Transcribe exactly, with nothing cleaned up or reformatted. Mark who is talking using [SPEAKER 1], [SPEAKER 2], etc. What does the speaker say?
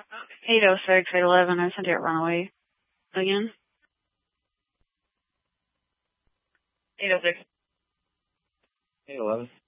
[SPEAKER 1] eight oh six, eight eleven, I sent you a runaway again. eight oh six.
[SPEAKER 2] eight eleven.